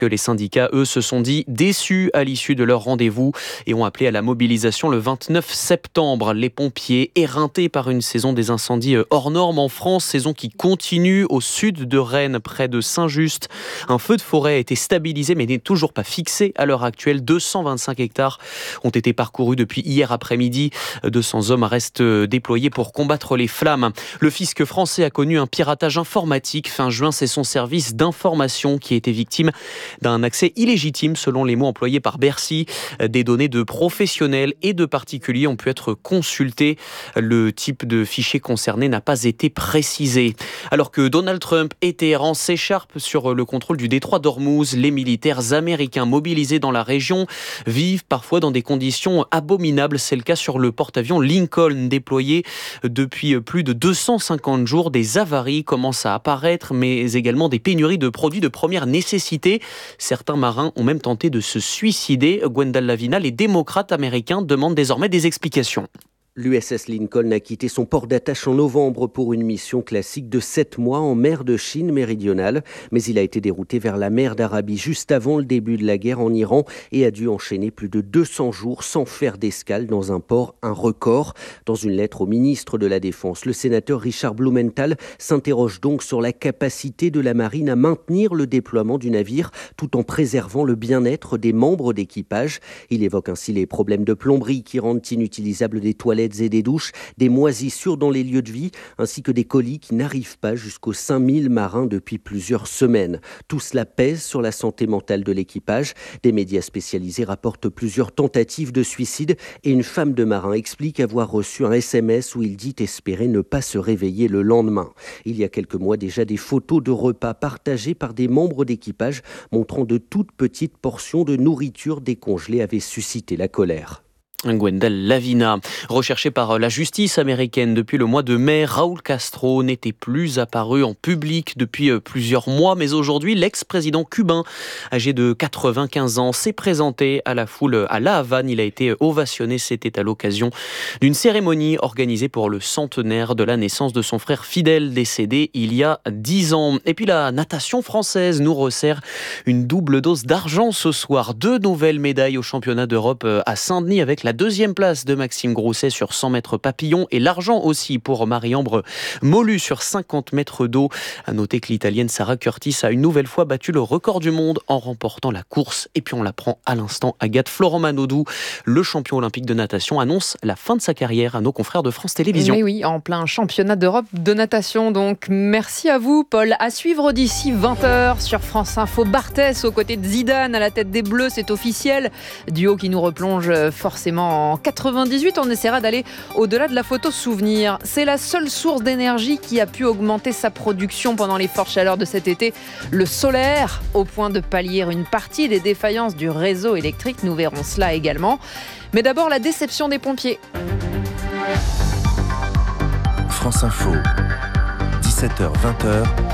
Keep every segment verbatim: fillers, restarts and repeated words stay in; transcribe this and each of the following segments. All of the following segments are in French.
que les syndicats, eux, se sont dit déçus à l'issue de leur rendez-vous et ont appelé à la mobilisation le vingt-neuf septembre. Les pompiers, éreintés par une saison des incendies hors normes en France, saison qui continue au sud de Rennes, près de Saint-Just. Un feu de forêt a été stabilisé mais n'est toujours pas fixé à l'heure actuelle. deux cent vingt-cinq hectares ont été parcourus depuis hier après-midi. deux cents hommes restent déployés pour combattre les flammes. Le fisc français a connu un piratage informatique. Fin juin, c'est son service d'information qui a été victime d'un accès illégitime, selon les mots employés par Bercy. Des données de professionnels et de particuliers ont pu être consultées. Le type de fichier concerné n'a pas été précisé. Alors que Donald Trump et Téhéran s'écharpent sur le contrôle du détroit d'Ormuz, les militaires américains mobilisés dans la région vivent parfois dans des conditions abominables. C'est le cas sur le porte-avions Lincoln, déployé depuis plus de deux cent cinquante jours. Des avaries commencent à apparaître, mais également des pénuries de produits de première nécessité. Certains marins ont même tenté de se suicider. Gwendal Lavina, les démocrates américains demandent désormais des explications. L'U S S Lincoln a quitté son port d'attache en novembre pour une mission classique de sept mois en mer de Chine méridionale. Mais il a été dérouté vers la mer d'Arabie juste avant le début de la guerre en Iran et a dû enchaîner plus de deux cents jours sans faire d'escale dans un port, un record. Dans une lettre au ministre de la Défense, le sénateur Richard Blumenthal s'interroge donc sur la capacité de la marine à maintenir le déploiement du navire tout en préservant le bien-être des membres d'équipage. Il évoque ainsi les problèmes de plomberie qui rendent inutilisables des toilettes et des douches, des moisissures dans les lieux de vie, ainsi que des colis qui n'arrivent pas jusqu'aux cinq mille marins depuis plusieurs semaines. Tout cela pèse sur la santé mentale de l'équipage. Des médias spécialisés rapportent plusieurs tentatives de suicide et une femme de marin explique avoir reçu un S M S où il dit espérer ne pas se réveiller le lendemain. Il y a quelques mois déjà, des photos de repas partagés par des membres d'équipage montrant de toutes petites portions de nourriture décongelée avaient suscité la colère. Gwendal Lavina. Recherché par la justice américaine depuis le mois de mai, Raúl Castro n'était plus apparu en public depuis plusieurs mois, mais aujourd'hui, l'ex-président cubain, âgé de quatre-vingt-quinze ans, s'est présenté à la foule à La Havane. Il a été ovationné, c'était à l'occasion d'une cérémonie organisée pour le centenaire de la naissance de son frère Fidel, décédé il y a dix ans. Et puis la natation française nous resserre une double dose d'argent ce soir. Deux nouvelles médailles au championnat d'Europe à Saint-Denis avec la La deuxième place de Maxime Grousset sur cent mètres papillon et l'argent aussi pour Marie-Ambre Molu sur cinquante mètres d'eau. À noter que l'Italienne Sarah Curtis a une nouvelle fois battu le record du monde en remportant la course. Et puis on l'apprend à l'instant, Agathe Florent-Manodou, le champion olympique de natation, annonce la fin de sa carrière à nos confrères de France Télévisions. Mais oui, en plein championnat d'Europe de natation. Donc merci à vous, Paul. À suivre d'ici vingt heures sur France Info. Barthès aux côtés de Zidane à la tête des Bleus, c'est officiel. Duo qui nous replonge forcément en quatre-vingt-dix-huit, on essaiera d'aller au-delà de la photo souvenir. C'est la seule source d'énergie qui a pu augmenter sa production pendant les fortes chaleurs de cet été. Le solaire, au point de pallier une partie des défaillances du réseau électrique. Nous verrons cela également. Mais d'abord, la déception des pompiers. France Info, dix-sept heures vingt.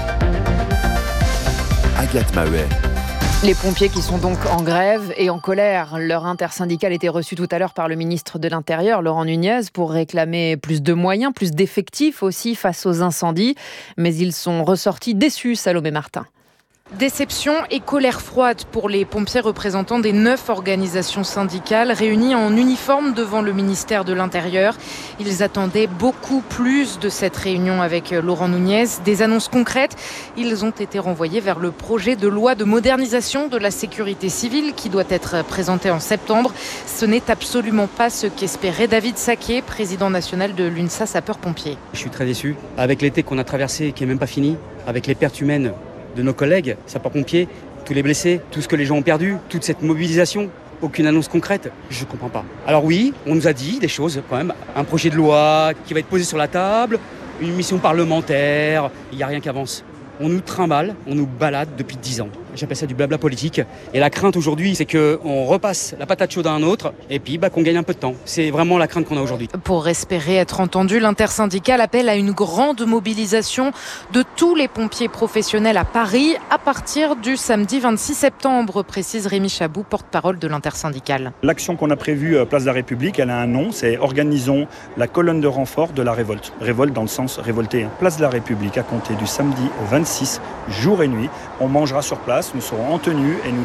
Agathe Mahouet. Les pompiers qui sont donc en grève et en colère. Leur intersyndicale était reçu tout à l'heure par le ministre de l'Intérieur, Laurent Nunez, pour réclamer plus de moyens, plus d'effectifs aussi face aux incendies. Mais ils sont ressortis déçus, Salomé Martin. Déception et colère froide pour les pompiers représentants des neuf organisations syndicales réunies en uniforme devant le ministère de l'Intérieur. Ils attendaient beaucoup plus de cette réunion avec Laurent Nunez. Des annonces concrètes, ils ont été renvoyés vers le projet de loi de modernisation de la sécurité civile qui doit être présenté en septembre. Ce n'est absolument pas ce qu'espérait David Saquet, président national de l'UNSA Sapeurs-Pompiers. Je suis très déçu. Avec l'été qu'on a traversé et qui n'est même pas fini, avec les pertes humaines de nos collègues sapeurs-pompiers, tous les blessés, tout ce que les gens ont perdu, toute cette mobilisation, aucune annonce concrète, je ne comprends pas. Alors oui, on nous a dit des choses quand même, un projet de loi qui va être posé sur la table, une mission parlementaire, il n'y a rien qui avance. On nous trimballe, on nous balade depuis dix ans. J'appelle ça du blabla politique. Et la crainte aujourd'hui, c'est qu'on repasse la patate chaude à un autre et puis bah, qu'on gagne un peu de temps. C'est vraiment la crainte qu'on a aujourd'hui. Pour espérer être entendu, l'intersyndicale appelle à une grande mobilisation de tous les pompiers professionnels à Paris à partir du samedi vingt-six septembre, précise Rémi Chabou, porte-parole de l'intersyndicale. L'action qu'on a prévue Place de la République, elle a un nom, c'est « Organisons la colonne de renfort de la révolte ». Révolte dans le sens révolté. Place de la République, à compter du samedi au vingt-six, jour et nuit. On mangera sur place, nous serons en tenue et nous